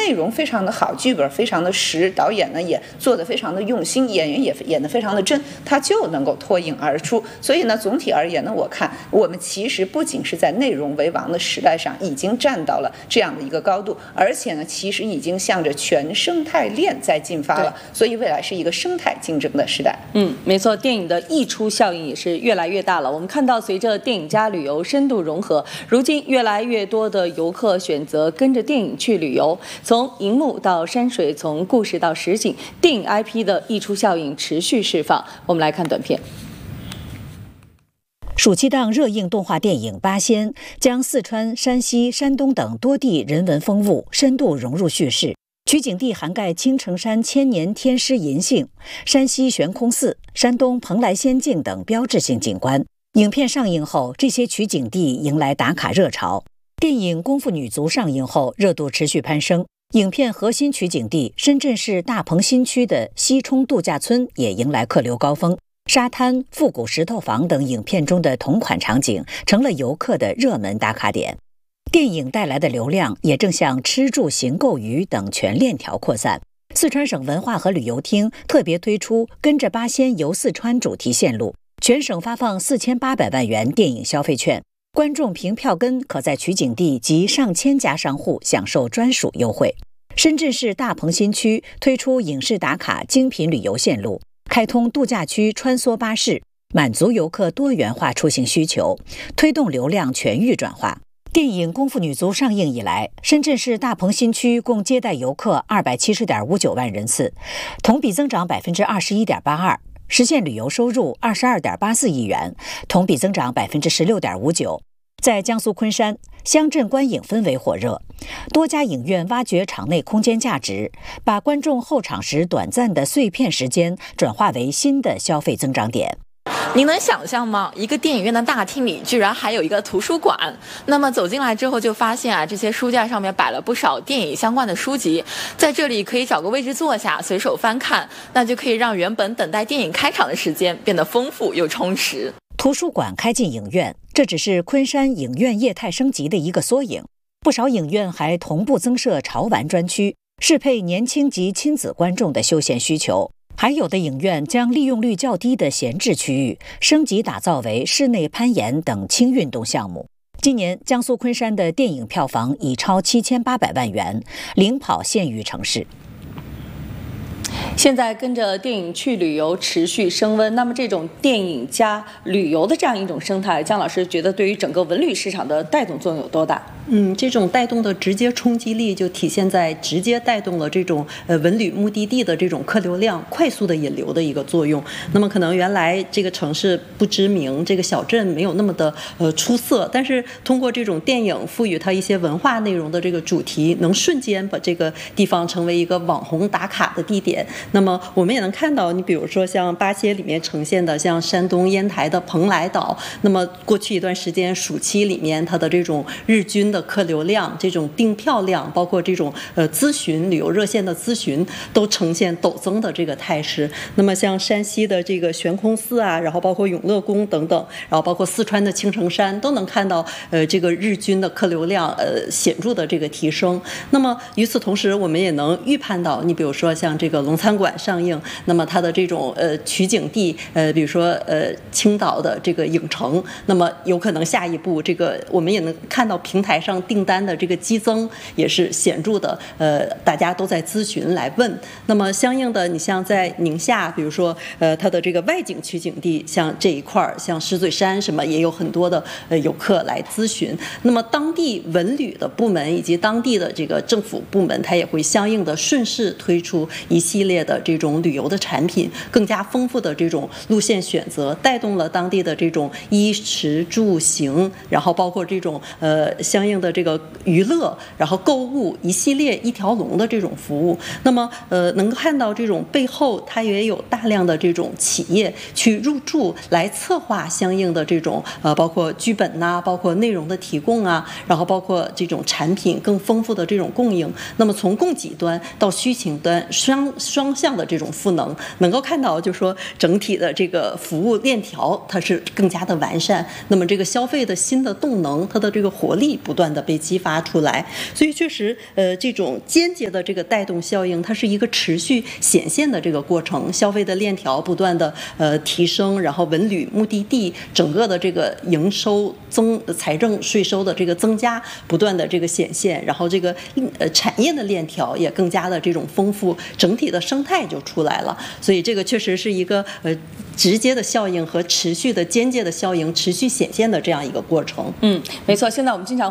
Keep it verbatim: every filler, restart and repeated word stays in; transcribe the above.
内容非常的好，剧本非常的实，导演呢也做得非常的用心，演员也演得非常的真，它就能够脱颖而出。所以呢，总体而言呢，我看我们其实不仅是在内容为王的时代上已经站到了这样的一个高度，而且呢，其实已经向着全生态链在进发了。所以未来是一个生态竞争的时代。 嗯，没错，电影的溢出效应也是越来越大了。我们看到，随着电影加旅游深度融合，如今越来越多的游客选择跟着电影去旅游，从荧幕到山水，从故事到实景，电影 I P 的溢出效应持续释放。我们来看短片。 暑期档热映动画电影《八仙》将四川、山西、山东等多地人文风物深度融入叙事，取景地涵盖青城山千年天师银杏、山西悬空寺、山东蓬莱仙境等标志性景观。影片上映后，这些取景地迎来打卡热潮。电影《功夫女足》上映后，热度持续攀升。影片核心取景地深圳市大鹏新区的西冲度假村也迎来客流高峰。沙滩、复古石头房等影片中的同款场景成了游客的热门打卡点。电影带来的流量也正向吃住行购娱等全链条扩散。四川省文化和旅游厅特别推出跟着八仙游四川主题线路，全省发放四千八百万元电影消费券，观众凭票根可在取景地及上千家商户享受专属优惠。深圳市大鹏新区推出影视打卡精品旅游线路，开通度假区穿梭巴士，满足游客多元化出行需求，推动流量全域转化。电影《功夫女足》上映以来，深圳市大鹏新区共接待游客二百七十点五九万人次，同比增长百分之二十一点八二，实现旅游收入二十二点八四亿元，同比增长百分之十六点五九。在江苏昆山，乡镇观影氛围火热，多家影院挖掘场内空间价值，把观众候场时短暂的碎片时间转化为新的消费增长点。 您能想象吗？一个电影院的大厅里居然还有一个图书馆。那么走进来之后就发现啊，这些书架上面摆了不少电影相关的书籍，在这里可以找个位置坐下，随手翻看，那就可以让原本等待电影开场的时间变得丰富又充实。 图书馆开进影院，这只是昆山影院业态升级的一个缩影。不少影院还同步增设潮玩专区，适配年轻及亲子观众的休闲需求。还有的影院将利用率较低的闲置区域升级打造为室内攀岩等轻运动项目。今年江苏昆山的电影票房已超七千八百万元，领跑县域城市。 现在跟着电影去旅游持续升温，那么这种电影加旅游的这样一种生态，姜老师觉得对于整个文旅市场的带动作用有多大？ 嗯，这种带动的直接冲击力就体现在直接带动了这种呃文旅目的地的这种客流量快速的引流的一个作用。那么可能原来这个城市不知名，这个小镇没有那么的呃出色，但是通过这种电影赋予它一些文化内容的这个主题，能瞬间把这个地方成为一个网红打卡的地点。那么我们也能看到，你比如说像八仙里面呈现的像山东烟台的蓬莱岛，那么过去一段时间暑期里面它的这种日均的客流量、这种订票量，包括这种呃咨询旅游热线的咨询，都呈现陡增的这个态势。那么像山西的这个悬空寺啊，然后包括永乐宫等等，然后包括四川的青城山，都能看到呃这个日均的客流量呃显著的这个提升。那么与此同时，我们也能预判到，你比如说像这个龙餐馆上映，那么它的这种呃取景地呃比如说呃青岛的这个影城，那么有可能下一步这个我们也能看到平台上订单的这个激增也是显著的，呃大家都在咨询来问。那么相应的，你像在宁夏，比如说呃它的这个外景取景地，像这一块像狮嘴山什么，也有很多的呃游客来咨询。那么当地文旅的部门以及当地的这个政府部门，它也会相应的顺势推出一系列的这种旅游的产品，更加丰富的这种路线选择，带动了当地的这种衣食住行，然后包括这种呃相应的这个娱乐，然后购物一系列一条龙的这种服务。那么呃能看到这种背后它也有大量的这种企业去入驻来策划相应的这种呃包括剧本呐、啊，包括内容的提供啊，然后包括这种产品更丰富的这种供应。那么从供给端到需求端双双向的这种赋能，能够看到就是说整体的这个服务链条它是更加的完善。那么这个消费的新的动能，它的这个活力不断断的被激发出来。所以确实，呃，这种间接的这个带动效应，它是一个持续显现的这个过程，消费的链条不断的呃提升，然后文旅目的地整个的这个营收增、财政税收的这个增加不断的这个显现，然后这个呃产业的链条也更加的这种丰富，整体的生态就出来了。所以这个确实是一个呃直接的效应和持续的间接的效应持续显现的这样一个过程。 嗯，没错。现在我们经常